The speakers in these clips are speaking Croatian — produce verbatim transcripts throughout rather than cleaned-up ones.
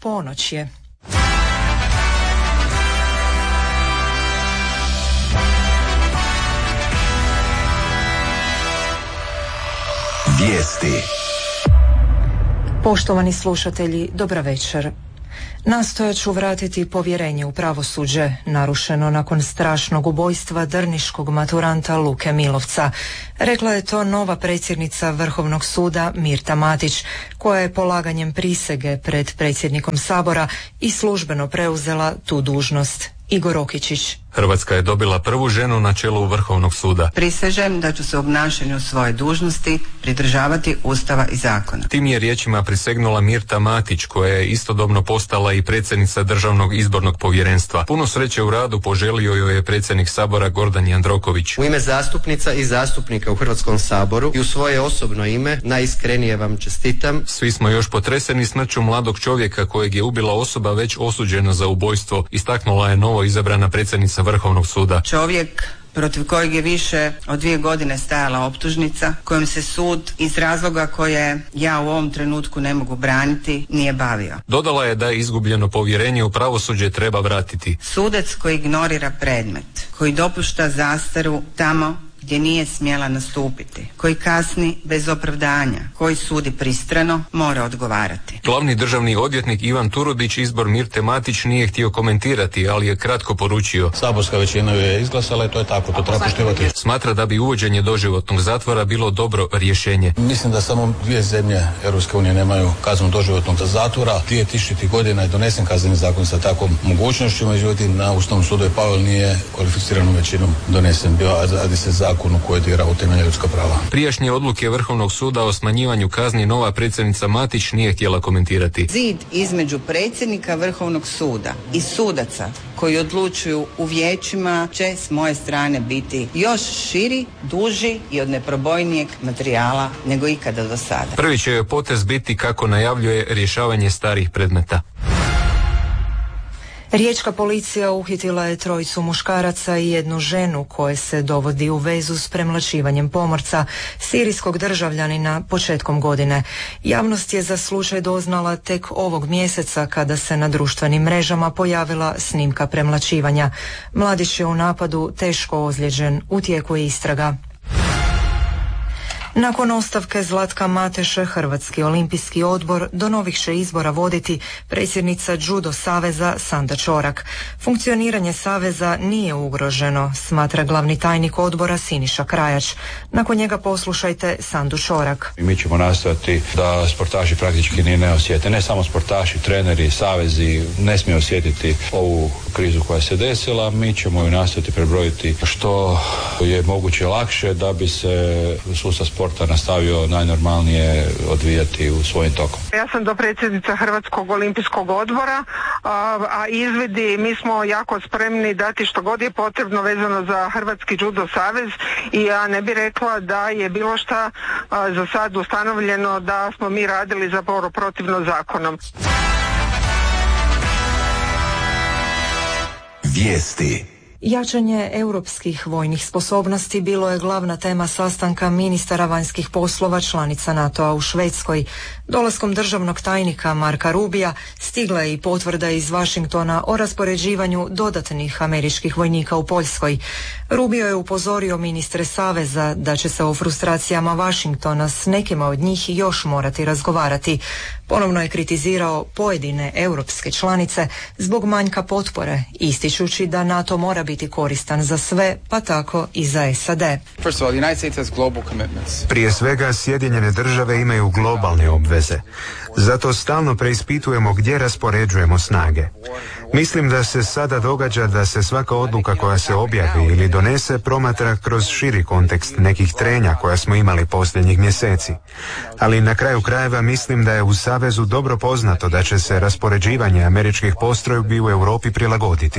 ponoć je. Vijesti. Poštovani slušatelji, dobra večer. Nastojat ću vratiti povjerenje u pravosuđe, narušeno nakon strašnog ubojstva drniškog maturanta Luke Milovca. Rekla je to nova predsjednica Vrhovnog suda Mirta Matić, koja je polaganjem prisege pred predsjednikom Sabora i službeno preuzela tu dužnost. Igor Okičić. Hrvatska je dobila prvu ženu na čelu Vrhovnog suda. Prisežem da ću se u obnašanju svoje dužnosti pridržavati Ustava i zakona. Tim je riječima prisegnula Mirta Matić, koja je istodobno postala i predsjednica Državnog izbornog povjerenstva. Puno sreće u radu poželio joj je predsjednik Sabora Gordan Jandroković. U ime zastupnica i zastupnika u Hrvatskom saboru i u svoje osobno ime najiskrenije vam čestitam. Svi smo još potreseni smrću mladog čovjeka kojeg je ubila osoba već osuđena za ubojstvo, istaknula je novo izabrana predsjednica Vrhovnog suda. Čovjek protiv kojeg je više od dvije godine stajala optužnica, kojom se sud iz razloga koje ja u ovom trenutku ne mogu braniti nije bavio. Dodala je da je izgubljeno povjerenje u pravosuđe treba vratiti. Sudac koji ignorira predmet, koji dopušta zastaru tamo gdje nije smjela nastupiti, koji kasni bez opravdanja, koji sudi pristrano, mora odgovarati. Glavni državni odvjetnik Ivan Turudić izbor Mirte Matić nije htio komentirati, ali je kratko poručio. Saborska većina je izglasala i to je tako, to treba poštivati. Smatra da bi uvođenje doživotnog zatvora bilo dobro rješenje. Mislim da samo dvije zemlje Europske unije nemaju kaznu doživotnog zatvora. dvije tisućite godina je donesen kazneni zakon sa takvom mogućnošću, međutim na Ustavnom sudu je Pavel nije kvalificiranom većinom donesen bio, a radi se zakonu koji dira u temelje ljudska prava. Prijašnje odluke Vrhovnog suda o smanjivanju kazni nova predsjednica Matić nije htjela komentirati. Zid između predsjednika Vrhovnog suda i sudaca koji odlučuju u vijećima će s moje strane biti još širi, duži i od neprobojnijeg materijala nego ikada do sada. Prvi će joj potez biti, kako najavljuje, rješavanje starih predmeta. Riječka policija uhitila je trojicu muškaraca i jednu ženu koje se dovodi u vezu s premlaćivanjem pomorca, sirijskog državljanina, početkom godine. Javnost je za slučaj doznala tek ovog mjeseca kada se na društvenim mrežama pojavila snimka premlaćivanja. Mladić je u napadu teško ozlijeđen, u tijeku je istraga. Nakon ostavke Zlatka Mateše, Hrvatski olimpijski odbor do novih će izbora voditi predsjednica Judo saveza Sanda Čorak. Funkcioniranje saveza nije ugroženo, smatra glavni tajnik odbora Siniša Krajač. Nakon njega poslušajte Sandu Čorak. Mi ćemo nastojati da sportaši praktički ni ne osjete, ne samo sportaši, treneri, savezi ne smiju osjetiti ovu krizu koja se desila. Mi ćemo ju nastojati prebrojiti što je moguće lakše da bi se sustav sporta nastavio najnormalnije odvijati u svojim tokom. Ja sam dopredsjednica Hrvatskog olimpijskog odbora, a, a izvidi, mi smo jako spremni dati što god je potrebno vezano za Hrvatski judo savez i ja ne bih rekla da je bilo šta a, za sad ustanovljeno da smo mi radili zapravo protivno zakonom. Vijesti. Jačanje europskih vojnih sposobnosti bilo je glavna tema sastanka ministara vanjskih poslova članica NATO-a u Švedskoj. Dolaskom državnog tajnika Marka Rubija stigla je i potvrda iz Washingtona o raspoređivanju dodatnih američkih vojnika u Poljskoj. Rubio je upozorio ministre saveza da će se o frustracijama Washingtona s nekima od njih još morati razgovarati. Ponovno je kritizirao pojedine europske članice zbog manjka potpore, ističući da NATO mora biti koristan za sve, pa tako i za S A D. Prije svega, Sjedinjene države imaju globalne obveze. Zato stalno preispitujemo gdje raspoređujemo snage. Mislim da se sada događa da se svaka odluka koja se objavi ili donese promatra kroz širi kontekst nekih trenja koja smo imali posljednjih mjeseci. Ali na kraju krajeva mislim da je u Savezu dobro poznato da će se raspoređivanje američkih postrojbi u Europi prilagoditi.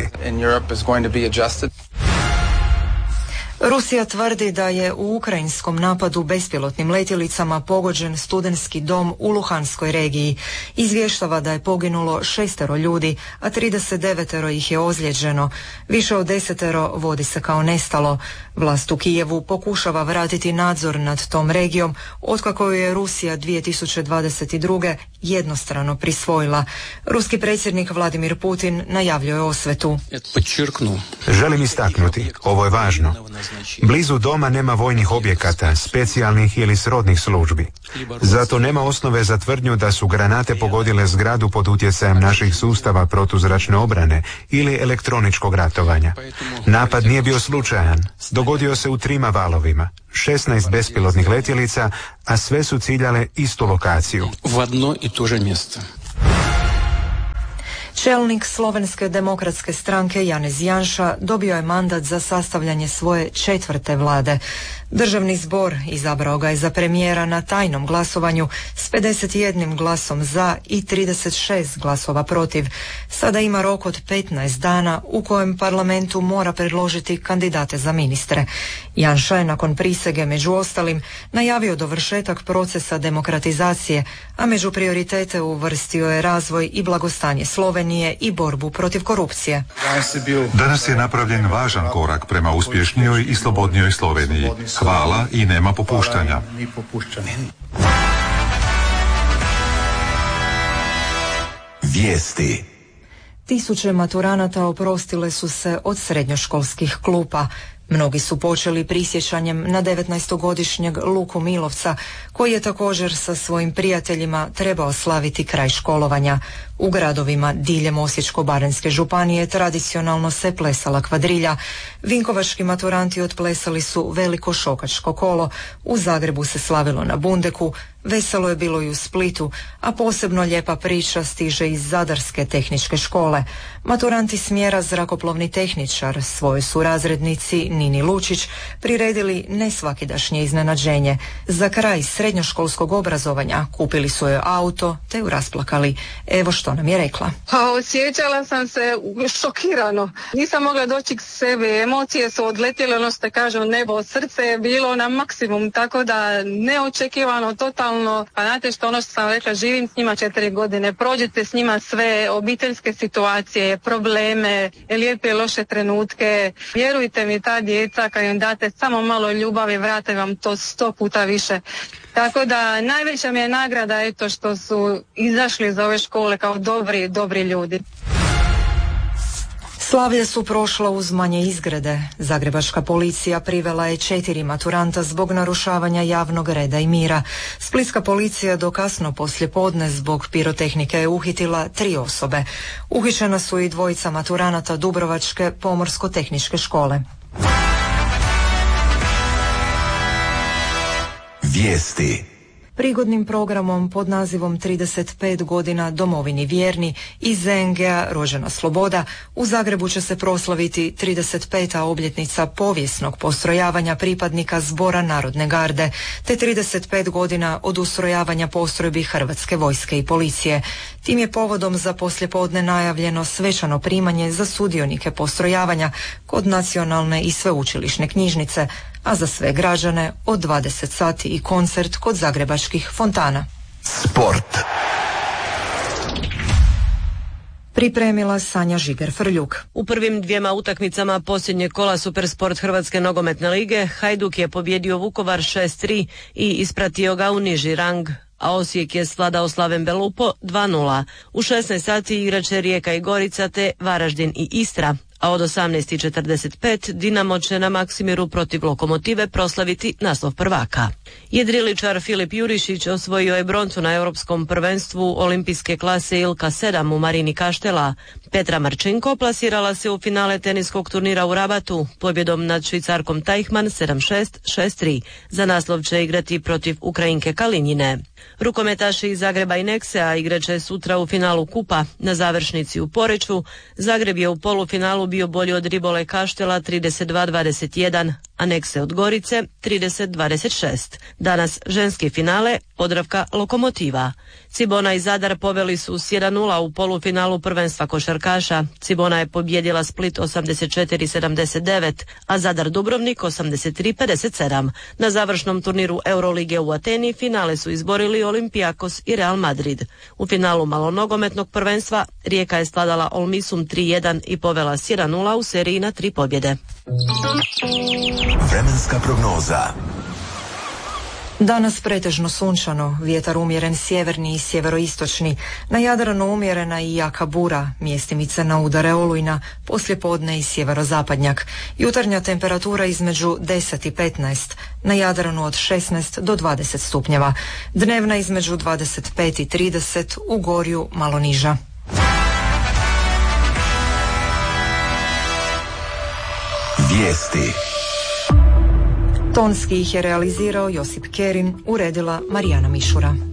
Rusija tvrdi da je u ukrajinskom napadu bespilotnim letjelicama pogođen studentski dom u Luhanskoj regiji. Izvještava da je poginulo šestero ljudi, a trideset devetero ih je ozlijeđeno. Više od desetero vodi se kao nestalo. Vlast u Kijevu pokušava vratiti nadzor nad tom regijom, otkako je Rusija dvije tisuće dvadeset druge jednostrano prisvojila. Ruski predsjednik Vladimir Putin najavljuje osvetu. Želim istaknuti, ovo je važno. Blizu doma nema vojnih objekata, specijalnih ili srodnih službi. Zato nema osnove za tvrdnju da su granate pogodile zgradu pod utjecajem naših sustava protuzračne obrane ili elektroničkog ratovanja. Napad nije bio slučajan. Dogodio se u trima valovima. šesnaest bespilotnih letjelica, a sve su ciljale istu lokaciju. Čelnik Slovenske demokratske stranke Janez Janša dobio je mandat za sastavljanje svoje četvrte vlade. Državni zbor izabrao ga je za premijera na tajnom glasovanju s pedeset jedan glasom za i trideset šest glasova protiv. Sada ima rok od petnaest dana u kojem parlamentu mora predložiti kandidate za ministre. Janša je nakon prisege među ostalim najavio dovršetak procesa demokratizacije, a među prioritete uvrstio je razvoj i blagostanje Slovenije i borbu protiv korupcije. Danas je napravljen važan korak prema uspješnijoj i slobodnijoj Sloveniji. Hvala i nema popuštanja. Vijesti. Tisuće maturanata oprostile su se od srednjoškolskih klupa. Mnogi su počeli prisjećanjem na devetnaestogodišnjeg Luku Milovca, koji je također sa svojim prijateljima trebao slaviti kraj školovanja. U gradovima diljem Osječko-baranjske županije tradicionalno se plesala kvadrilja. Vinkovački maturanti otplesali su veliko šokačko kolo. U Zagrebu se slavilo na Bundeku. Veselo je bilo i u Splitu, a posebno lijepa priča stiže iz Zadarske tehničke škole. Maturanti smjera zrakoplovni tehničar svojoj su razrednici Nini Lučić priredili nesvakidašnje iznenađenje. Za kraj srednjoškolskog obrazovanja kupili su joj auto te ju rasplakali. Evo što nam je rekla. A osjećala sam se šokirano. Nisam mogla doći k sebi. Emocije su odletjele, ono što kažem, nebo, srce je bilo na maksimum, tako da neočekivano, totalno. Pa znate što, ono što sam rekla, živim s njima četiri godine, prođete s njima sve obiteljske situacije, probleme, lijepe i loše trenutke. Vjerujte mi, ta djeca kad im date samo malo ljubavi, vrate vam to sto puta više. Tako da najveća mi je nagrada eto što su izašli iz ove škole kao dobri, dobri ljudi. Slavlje su prošla uz manje izgrede. Zagrebačka policija privela je četiri maturanta zbog narušavanja javnog reda i mira. Splitska policija do kasno poslijepodne zbog pirotehnike je uhitila tri osobe. Uhićena su i dvojica maturanata Dubrovačke pomorsko-tehničke škole. Vijesti. Prigodnim programom pod nazivom trideset pet godina domovini vjerni iz Z N G-a Rođena sloboda u Zagrebu će se proslaviti trideset peta obljetnica povijesnog postrojavanja pripadnika Zbora Narodne garde te trideset pet godina od ustrojavanja postrojbi Hrvatske vojske i policije. Tim je povodom za poslijepodne najavljeno svečano primanje za sudionike postrojavanja kod Nacionalne i sveučilišne knjižnice, a za sve građane od dvadeset sati i koncert kod zagrebačkih fontana. Sport. Pripremila Sanja Žiger-Frljuk. U prvim dvijema utakmicama posljednjeg kola Supersport Hrvatske nogometne lige Hajduk je pobjedio Vukovar šest tri i ispratio ga u niži rang, a Osijek je svladao Slaven Belupo dva nula. U šesnaest sati igraće Rijeka i Gorica te Varaždin i Istra, a od osamnaest i četrdeset pet Dinamo će na Maksimiru protiv Lokomotive proslaviti naslov prvaka. Jedriličar Filip Jurišić osvojio je broncu na europskom prvenstvu olimpijske klase Ilka sedam u Marini Kaštela. Petra Marčenko plasirala se u finale teniskog turnira u Rabatu pobjedom nad Švicarkom Tajhman sedam šest, šest tri. Za naslov će igrati protiv Ukrajinke Kalinjine. Rukometaši iz Zagreba i Neksea igraće sutra u finalu kupa na završnici u Poreču. Zagreb je u polufinalu bio bolji od Ribole Kaštela trideset dva dvadeset jedan, a Nekse od Gorice trideset dvadeset šest. Danas ženski finale Podravka Lokomotiva. Cibona i Zadar poveli su s jedan nula u polufinalu prvenstva košarkaša. Cibona je pobjedila Split osamdeset četiri sedamdeset devet, a Zadar Dubrovnik osamdeset tri pedeset sedam. Na završnom turniru Eurolige u Ateni finale su izborili Olympiakos i Real Madrid. U finalu malonogometnog prvenstva Rijeka je svladala Olmisum tri jedan i povela s jedan nula u seriji na tri pobjede. Vremenska prognoza. Danas pretežno sunčano, vjetar umjeren sjeverni i sjeveroistočni, na Jadranu umjerena i jaka bura, mjestimice na udare olujna, poslijepodne i sjeverozapadnjak. Jutarnja temperatura između deset i petnaest, na Jadranu od šesnaest do dvadeset stupnjeva, dnevna između dvadeset pet i trideset, u Gorju malo niža. Vijesti. Tonski ih je realizirao Josip Kerin, uredila Marijana Mišura.